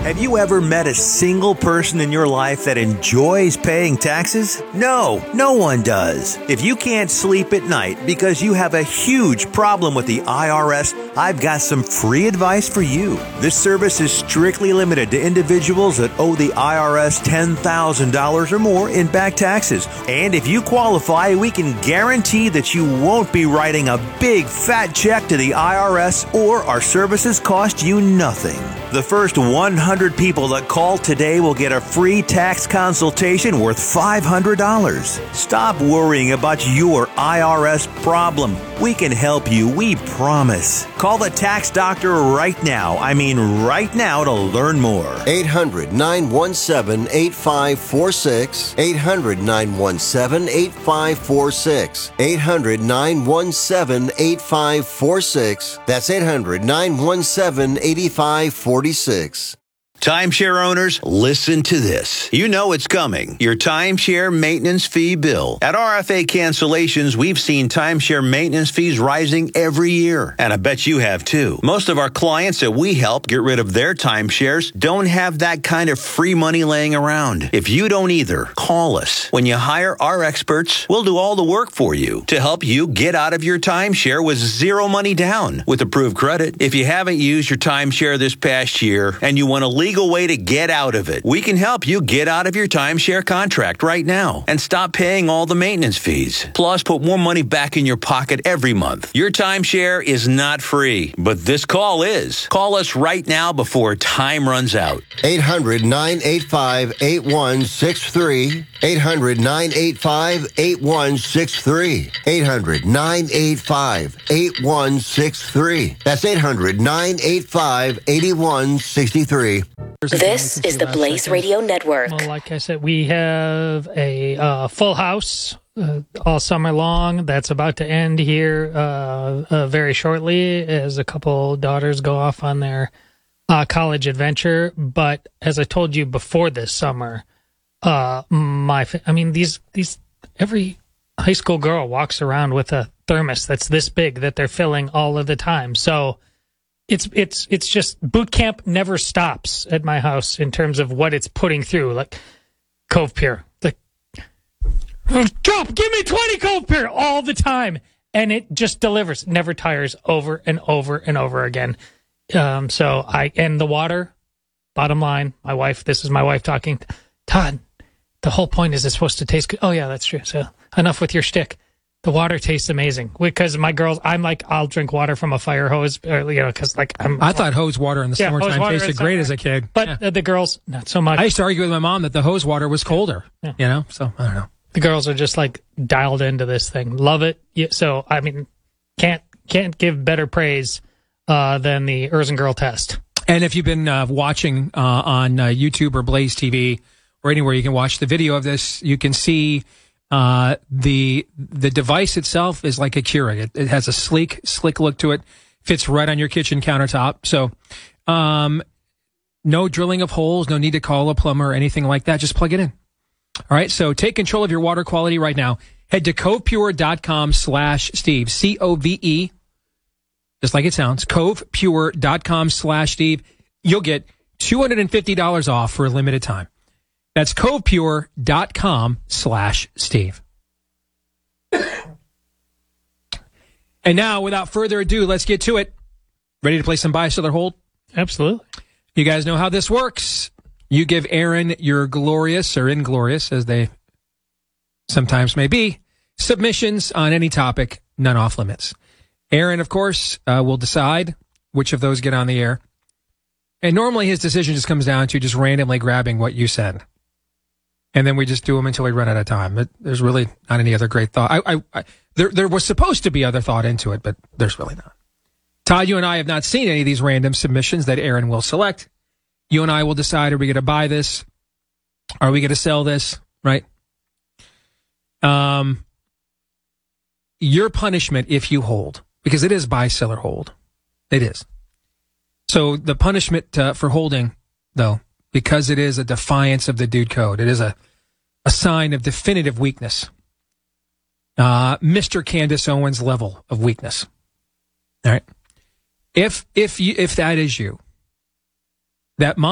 Have you ever met a single person in your life that enjoys paying taxes? No one does. If you can't sleep at night because you have a huge problem with the IRS, I've got some free advice for you. This service is strictly limited to individuals that owe the IRS $10,000 or more in back taxes. And if you qualify, we can guarantee that you won't be writing a big fat check to the IRS, or our services cost you nothing. The first 100 people that call today will get a free tax consultation worth $500. Stop worrying about your IRS problem. We can help you, we promise. Call the tax doctor right now. I mean right now to learn more. 800-917-8546. 800-917-8546. 800-917-8546. That's 800-917-8546. Timeshare owners, listen to this. You know it's coming. Your timeshare maintenance fee bill. At RFA Cancellations, we've seen timeshare maintenance fees rising every year. And I bet you have too. Most of our clients that we help get rid of their timeshares don't have that kind of free money laying around. If you don't either, call us. When you hire our experts, we'll do all the work for you to help you get out of your timeshare with zero money down with approved credit. If you haven't used your timeshare this past year and you want a legal way to get out of it, we can help you get out of your timeshare contract right now and stop paying all the maintenance fees. Plus, put more money back in your pocket every month. Your timeshare is not free, but this call is. Call us right now before time runs out. 800-985-8163. 800-985-8163. 800-985-8163. That's 800-985-8163. This is the Blaze Radio Network. Well, like I said, we have a full house all summer long. That's about to end here very shortly as a couple daughters go off on their college adventure. But as I told you before this summer, these every high school girl walks around with a thermos that's this big that they're filling all of the time. So it's just boot camp never stops at my house in terms of what it's putting through. Like Cove Pure, like drop, give me 20 Cove Pure all the time, and it just delivers, never tires, over and over and over again. And the water. Bottom line, this is my wife talking. Todd, the whole point is it's supposed to taste good. Oh yeah, that's true. So enough with your shtick. The water tastes amazing because my girls, I'm like, I'll drink water from a fire hose, because I thought hose water in the summertime tasted great as a kid. But the girls, not so much. I used to argue with my mom that the hose water was colder, so I don't know. The girls are just like dialed into this thing. Love it. So, I mean, can't give better praise than the Erzen Girl test. And if you've been watching on YouTube or Blaze TV or anywhere you can watch the video of this, you can see the device itself is like a Keurig. It has a sleek, slick look to it. Fits right on your kitchen countertop. So, no drilling of holes, no need to call a plumber or anything like that. Just plug it in. All right. So take control of your water quality right now. Head to covepure.com/Steve. COVE. Just like it sounds. covepure.com/Steve. You'll get $250 off for a limited time. That's covepure.com/Steve. And now, without further ado, let's get to it. Ready to play some Buy, Sell, or Hold? Absolutely. You guys know how this works. You give Aaron your glorious or inglorious, as they sometimes may be, submissions on any topic, none off limits. Aaron, of course, will decide which of those get on the air. And normally his decision just comes down to just randomly grabbing what you send. And then we just do them until we run out of time. There's really not any other great thought. There was supposed to be other thought into it, but there's really not. Todd, you and I have not seen any of these random submissions that Aaron will select. You and I will decide, are we going to buy this? Are we going to sell this? Right? Your punishment if you hold, because it is buy, sell, or hold. It is. So the punishment for holding, though, because it is a defiance of the dude code, it is a sign of definitive weakness. Mr. Candace Owens level of weakness. All right. If that is you, that